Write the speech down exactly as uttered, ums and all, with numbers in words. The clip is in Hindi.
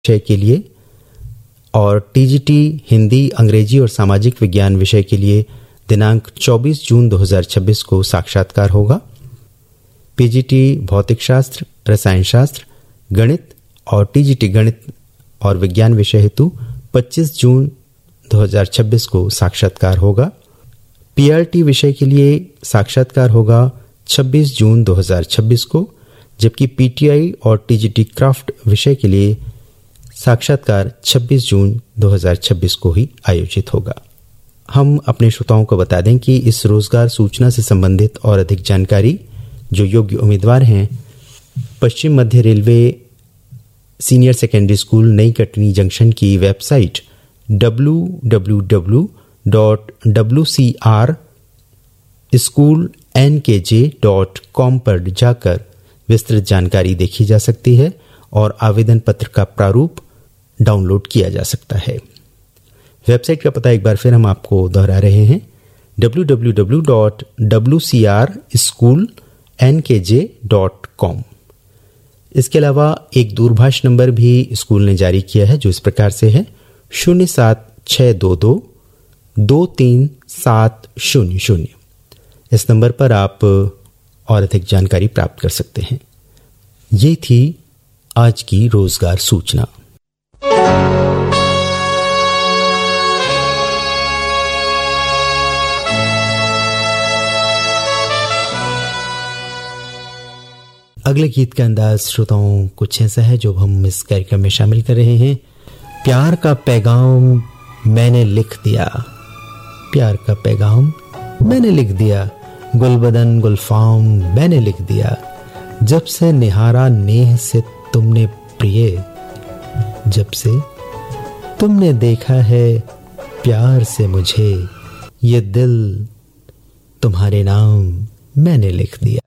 विषय के लिए और टीजीटी हिंदी, अंग्रेजी और सामाजिक विज्ञान विषय के लिए दिनांक चौबीस जून दो हज़ार छब्बीस को साक्षात्कार होगा। पीजीटी भौतिक शास्त्र, रसायन शास्त्र, गणित और टीजीटी गणित और विज्ञान विषय हेतु पच्चीस जून दो हज़ार छब्बीस को साक्षात्कार होगा। पीआरटी विषय के लिए साक्षात्कार होगा छब्बीस जून दो हज़ार छब्बीस को, जबकि पीटीआई और टीजीटी क्राफ्ट विषय के लिए साक्षात्कार छब्बीस जून दो हज़ार छब्बीस को ही आयोजित होगा। हम अपने श्रोताओं को बता दें कि इस रोजगार सूचना से संबंधित और अधिक जानकारी जो योग्य उम्मीदवार हैं, पश्चिम मध्य रेलवे सीनियर सेकेंडरी स्कूल नई कटनी जंक्शन की website W W W dot W C R school N के जे डॉट कॉम पर जाकर विस्तृत जानकारी देखी जा सकती है और आवेदन पत्र का प्रारूप डाउनलोड किया जा सकता है। वेबसाइट का पता एक बार फिर हम आपको दोहरा रहे हैं, W W W dot W C R school N के जे डॉट कॉम। इसके अलावा एक दूरभाष नंबर भी स्कूल ने जारी किया है जो इस प्रकार से है शून्य सात छः दो दो दो तीन सात शून्य शून्य। इस नंबर पर आप और अधिक जानकारी प्राप्त कर सकते हैं। ये थी आज की रोजगार सूचना। अगले गीत का अंदाज श्रोताओं कुछ ऐसा है जो हम इस कार्यक्रम में शामिल कर रहे हैं। प्यार का पैगाम मैंने लिख दिया, प्यार का पैगाम मैंने लिख दिया, गुलबदन गुलफाम मैंने लिख दिया, जब से निहारा नेह से तुमने प्रिय, जब से तुमने देखा है प्यार से मुझे, ये दिल तुम्हारे नाम मैंने लिख दिया।